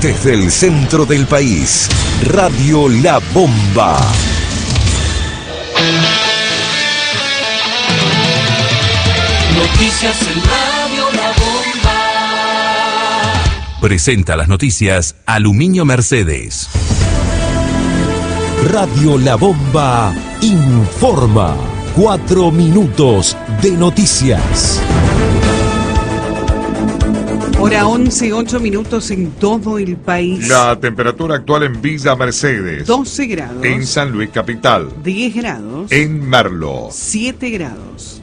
Desde el centro del país, Radio La Bomba. Noticias en Radio La Bomba. Presenta las noticias Aluminio Mercedes. Radio La Bomba informa. 4 minutos de noticias. Hora 11, 8 minutos en todo el país. La temperatura actual en Villa Mercedes. 12 grados. En San Luis Capital. 10 grados. En Merlo. 7 grados.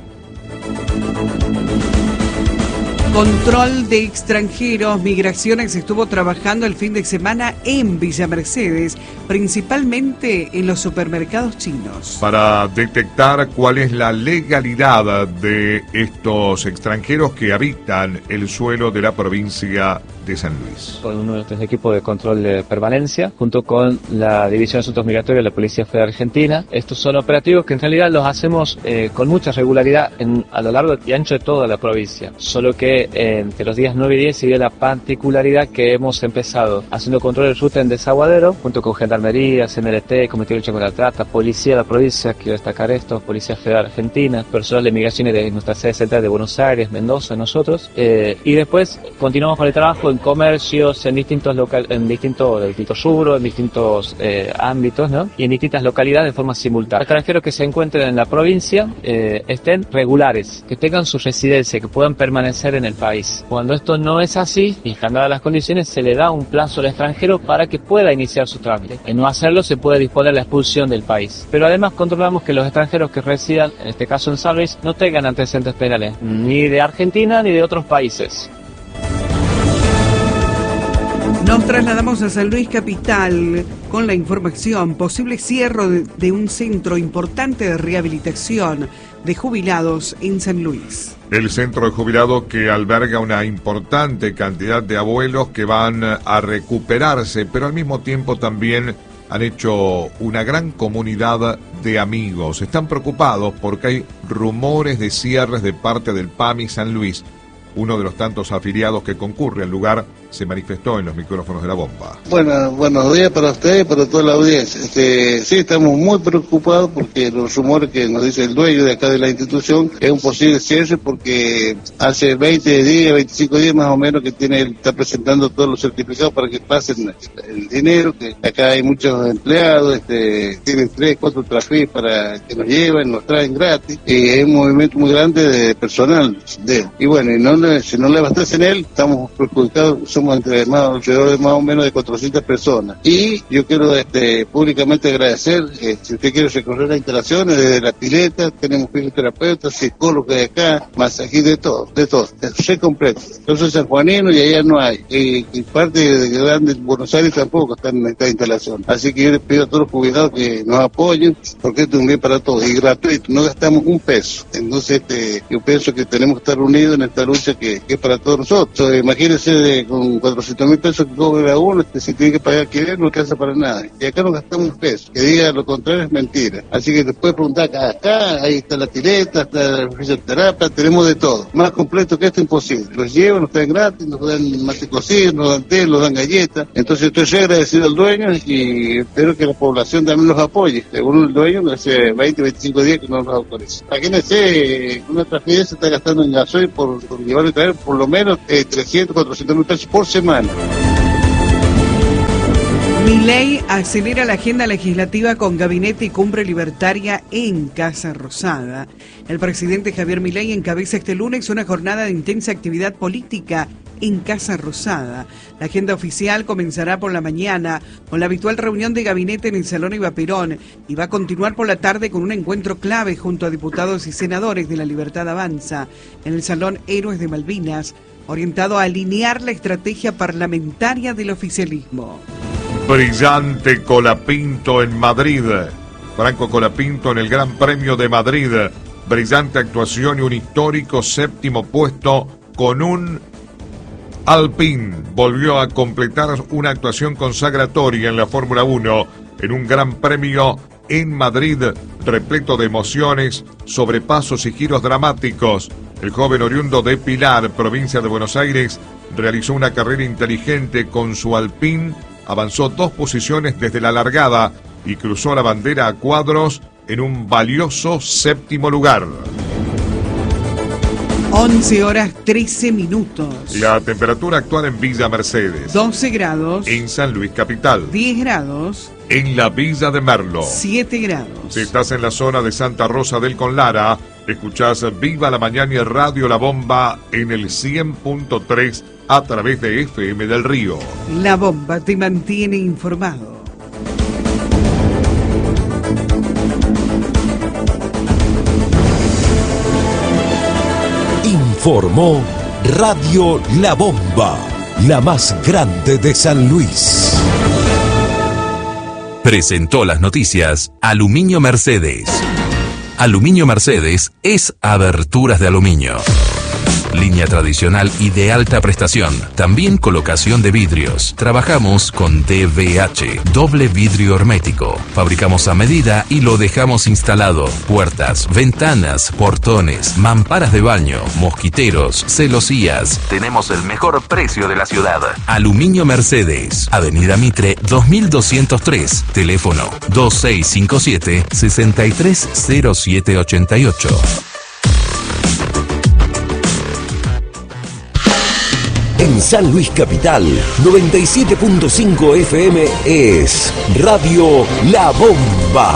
Control de extranjeros, Migraciones estuvo trabajando el fin de semana en Villa Mercedes, principalmente en los supermercados chinos. Para detectar cuál es la legalidad de estos extranjeros que habitan el suelo de la provincia de San Luis. Con uno de nuestros equipos de control de permanencia, junto con la División de Asuntos Migratorios de la Policía Federal Argentina. Estos son operativos que en realidad los hacemos con mucha regularidad a lo largo y ancho de toda la provincia. Solo que entre los días 9 y 10 se dio la particularidad que hemos empezado haciendo control de ruta en Desaguadero, junto con Gendarmería, CNLT, Comité de Lucha contra la Trata, Policía de la provincia, quiero destacar esto, Policía Federal Argentina, personal de migraciones de nuestra sede central de Buenos Aires, Mendoza, nosotros. Y después continuamos con el trabajo en comercios, en distintos rubros, en distintos ámbitos, ¿no? Y en distintas localidades de forma simultánea. Extranjeros que se encuentren en la provincia estén regulares, que tengan su residencia, que puedan permanecer en el país. Cuando esto no es así, y están dadas las condiciones, se le da un plazo al extranjero para que pueda iniciar su trámite. En no hacerlo se puede disponer la expulsión del país. Pero además controlamos que los extranjeros que residan, en este caso en San Luis, no tengan antecedentes penales, ni de Argentina ni de otros países. Nos trasladamos a San Luis Capital con la información: posible cierre de un centro importante de rehabilitación de jubilados en San Luis. El centro de jubilados que alberga una importante cantidad de abuelos que van a recuperarse, pero al mismo tiempo también han hecho una gran comunidad de amigos. Están preocupados porque hay rumores de cierres de parte del PAMI San Luis. Uno de los tantos afiliados que concurre al lugar se manifestó en los micrófonos de La Bomba. Bueno, buenos días para ustedes y para toda la audiencia. Sí, estamos muy preocupados porque los rumores que nos dice el dueño de acá de la institución es un posible cierre, porque hace 20 días, 25 días más o menos que está presentando todos los certificados para que pasen el dinero, que acá hay muchos empleados, tienen 3, 4 trafis para que nos lleven, nos traen gratis, y es un movimiento muy grande de personal de él. Y bueno, si no le abastece en él, estamos perjudicados. Somos alrededor de más o menos de 400 personas. Y yo quiero públicamente agradecer, si usted quiere recorrer las instalaciones, desde la pileta, tenemos fisioterapeutas, psicólogos de acá, masajistas, de todo, es completo. Yo soy sanjuanino y allá no hay. Y parte de grande Buenos Aires tampoco están en esta instalación. Así que yo les pido a todos los jubilados que nos apoyen, porque esto es un bien para todos y gratuito, no gastamos un peso. Entonces yo pienso que tenemos que estar unidos en esta lucha que es para todos nosotros. Imagínense con 400.000 pesos que cobra uno, si tiene que pagar alquiler no alcanza para nada. Y acá no gastamos un peso. Que diga lo contrario es mentira. Así que después preguntar acá, ahí está la tileta, está la fisioterapia, tenemos de todo. Más completo que esto imposible. Los llevan, nos traen gratis, nos dan mate cocido, nos dan té, nos dan galletas. Entonces estoy muy agradecido al dueño y espero que la población también los apoye. Según el dueño, hace 20, 25 días que no nos autoriza. Imagínense, una tragedia se está gastando en gasoil por llevar y traer por lo menos 300, 400.000 pesos por semana. Milei acelera la agenda legislativa con gabinete y cumbre libertaria en Casa Rosada. El presidente Javier Milei encabeza este lunes una jornada de intensa actividad política en Casa Rosada. La agenda oficial comenzará por la mañana con la habitual reunión de gabinete en el Salón Eva Perón y va a continuar por la tarde con un encuentro clave junto a diputados y senadores de La Libertad Avanza en el Salón Héroes de Malvinas, orientado a alinear la estrategia parlamentaria del oficialismo. Brillante Colapinto en Madrid. Franco Colapinto en el Gran Premio de Madrid. Brillante actuación y un histórico 7º puesto con un Alpine. Volvió a completar una actuación consagratoria en la Fórmula 1 en un Gran Premio en Madrid, repleto de emociones, sobrepasos y giros dramáticos. El joven oriundo de Pilar, provincia de Buenos Aires, realizó una carrera inteligente con su Alpine, avanzó 2 posiciones desde la largada y cruzó la bandera a cuadros en un valioso 7º lugar. 11 horas 13 minutos. La temperatura actual en Villa Mercedes. 12 grados. En San Luis Capital. 10 grados. En la Villa de Merlo. 7 grados. Si estás en la zona de Santa Rosa del Conlara, escuchás Viva la Mañana y Radio La Bomba en el 100.3 a través de FM del Río. La Bomba te mantiene informado. Informó Radio La Bomba, la más grande de San Luis. Presentó las noticias Aluminio Mercedes. Aluminio Mercedes es aberturas de aluminio. Línea tradicional y de alta prestación. También colocación de vidrios. Trabajamos con DVH, doble vidrio hermético. Fabricamos a medida y lo dejamos instalado. Puertas, ventanas, portones, mamparas de baño, mosquiteros, celosías. Tenemos el mejor precio de la ciudad. Aluminio Mercedes, Avenida Mitre 2203. Teléfono 2657-630788. En San Luis Capital, 97.5 FM es Radio La Bomba.